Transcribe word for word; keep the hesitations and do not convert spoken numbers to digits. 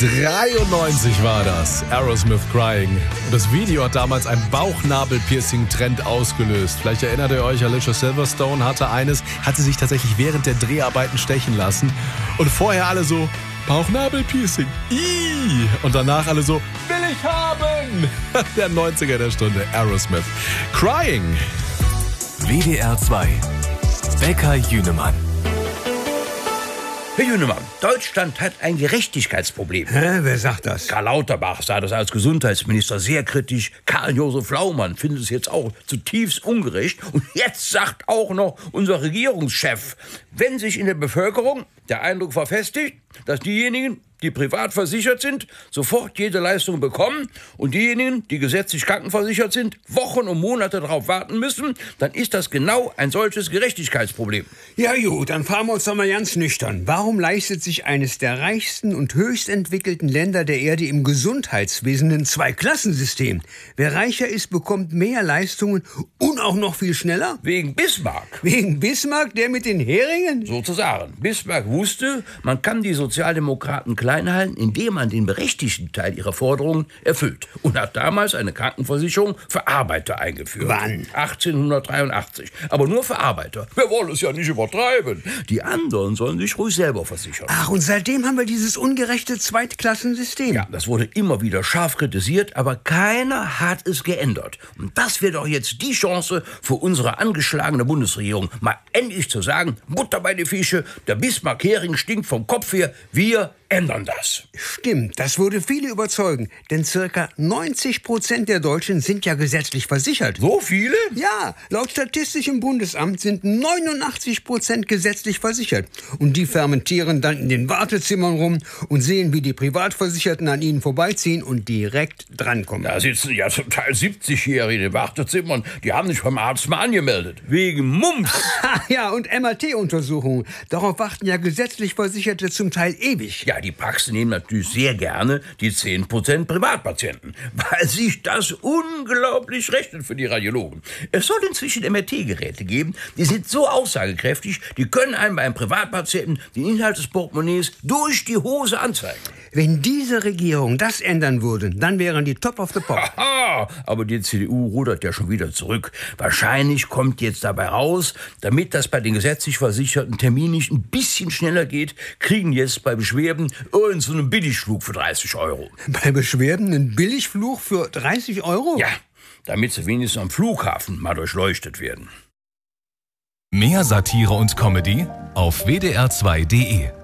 dreiundneunzig war das. Aerosmith Crying. Und das Video hat damals einen Bauchnabel-Piercing-Trend ausgelöst. Vielleicht erinnert ihr euch, Alicia Silverstone hatte eines, hat sie sich tatsächlich während der Dreharbeiten stechen lassen. Und vorher alle so, Bauchnabel-Piercing. Ih. Und danach alle so, will ich haben. Der neunziger der Stunde, Aerosmith. Crying. W D R zwei. Becker Jünemann. Herr Jünemann, Deutschland hat ein Gerechtigkeitsproblem. Hä, wer sagt das? Karl Lauterbach sah das als Gesundheitsminister sehr kritisch. Karl-Josef Laumann findet es jetzt auch zutiefst ungerecht. Und jetzt sagt auch noch unser Regierungschef, wenn sich in der Bevölkerung der Eindruck verfestigt, dass diejenigen, die privat versichert sind, sofort jede Leistung bekommen und diejenigen, die gesetzlich krankenversichert sind, Wochen und Monate darauf warten müssen, dann ist das genau ein solches Gerechtigkeitsproblem. Ja gut, dann fahren wir uns doch mal ganz nüchtern. Warum leistet sich eines der reichsten und höchst entwickelten Länder der Erde im Gesundheitswesen ein Zweiklassensystem? Wer reicher ist, bekommt mehr Leistungen und auch noch viel schneller? Wegen Bismarck. Wegen Bismarck, der mit den Heringen? Sozusagen. Bismarck wusste, man kann die Sozialdemokraten klein halten, indem man den berechtigten Teil ihrer Forderungen erfüllt. Und hat damals eine Krankenversicherung für Arbeiter eingeführt. Wann? achtzehnhundertdreiundachtzig. Aber nur für Arbeiter. Wir wollen es ja nicht übertreiben. Die anderen sollen sich ruhig selber versichern. Ach, und seitdem haben wir dieses ungerechte Zweitklassensystem. Ja, das wurde immer wieder scharf kritisiert, aber keiner hat es geändert. Und das wäre doch jetzt die Chance für unsere angeschlagene Bundesregierung, mal endlich zu sagen, Butter bei die Fische, der Bismarck-Hering stinkt vom Kopf her, wir ändern das. Stimmt, das würde viele überzeugen, denn circa neunzig Prozent der Deutschen sind ja gesetzlich versichert. So viele? Ja, laut Statistischem Bundesamt sind neunundachtzig Prozent gesetzlich versichert. Und die fermentieren dann in den Wartezimmern rum und sehen, wie die Privatversicherten an ihnen vorbeiziehen und direkt drankommen. Da sitzen ja zum Teil siebzigjährige in den Wartezimmern, die haben sich beim Arzt mal angemeldet. Wegen Mumps. Ja, und M R T-Untersuchungen. Darauf warten ja gesetzlich Versicherte zum Teil ewig. Ja, die Praxen nehmen natürlich sehr gerne die zehn Prozent Privatpatienten, weil sich das unglaublich rechnet für die Radiologen. Es soll inzwischen M R T-Geräte geben, die sind so aussagekräftig, die können einem beim Privatpatienten den Inhalt des Portemonnaies durch die Hose anzeigen. Wenn diese Regierung das ändern würde, dann wären die top of the pop. Aha, aber die C D U rudert ja schon wieder zurück. Wahrscheinlich kommt jetzt dabei raus, damit das bei den gesetzlich Versicherten terminlich ein bisschen schneller geht, kriegen jetzt bei Beschwerden irgend so einen Billigflug für dreißig Euro. Bei Beschwerden einen Billigflug für dreißig Euro? Ja, damit sie wenigstens am Flughafen mal durchleuchtet werden. Mehr Satire und Comedy auf W D R zwei punkt de.